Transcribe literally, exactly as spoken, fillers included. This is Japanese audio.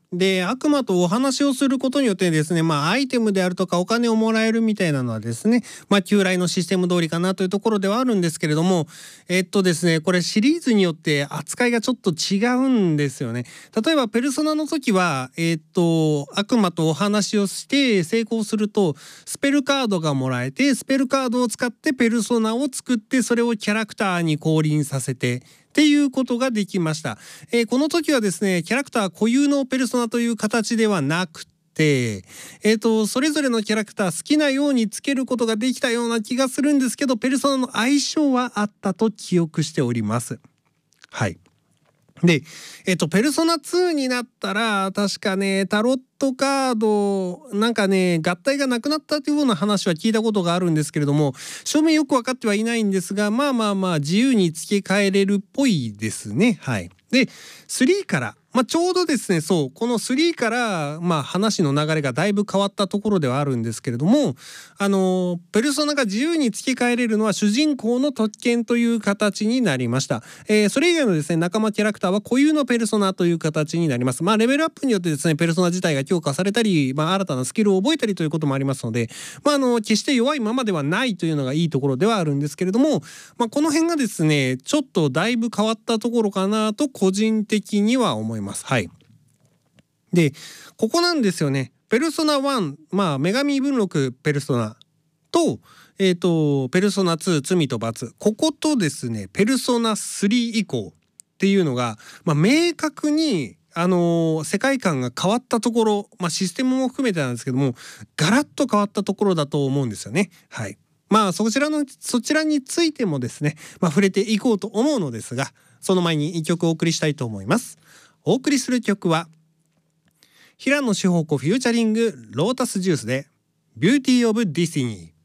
で、悪魔とお話をすることによってですね、まあアイテムであるとかお金をもらえるみたいなのはですね、まあ旧来のシステム通りかなというところではあるんですけれども、えっとですね、これシリーズによって扱いがちょっと違うんですよね。例えばペルソナの時は、えっと、悪魔とお話をして成功すると、スペルカードがもらえて、スペルカードを使ってペルソナを作って、それをキャラクターに降臨させて、っていうことができました。えー、この時はですね、キャラクター固有のペルソナという形ではなくて、えーと、それぞれのキャラクター好きなようにつけることができたような気がするんですけど、ペルソナの相性はあったと記憶しております。はい。で、えっと、ペルソナツーになったら、確かね、タロットカード、なんかね、合体がなくなったというような話は聞いたことがあるんですけれども、証明よく分かってはいないんですが、まあまあまあ、自由に付け替えれるっぽいですね。はい。で、スリーから、まあ、ちょうどですね、そう、このスリーから、まあ、話の流れがだいぶ変わったところではあるんですけれども、あの、ペルソナが自由に付け替えれるのは主人公の特権という形になりました。えー、それ以外のですね、仲間キャラクターは固有のペルソナという形になります。まあ、レベルアップによってですね、ペルソナ自体が強化されたり、まあ、新たなスキルを覚えたりということもありますので、まあ、あの、決して弱いままではないというのがいいところではあるんですけれども、まあ、この辺がですね、ちょっとだいぶ変わったところかなと個人的には思います。はい。で、ここなんですよね。ペルソナワン、まあ、女神文録ペルソナと、えっと、ペルソナツー、罪と罰。こことですね、ペルソナスリー以降っていうのが、まあ、明確に、あのー、世界観が変わったところ、まあ、システムも含めてなんですけども、ガラッと変わったところだと思うんですよね。はい。まあ、そちらの、そちらについてもですね、まあ、触れていこうと思うのですが、その前に一曲お送りしたいと思います。お送りする曲は、平野志保子フューチャリングロータスジュースでビューティーオブディスティニー。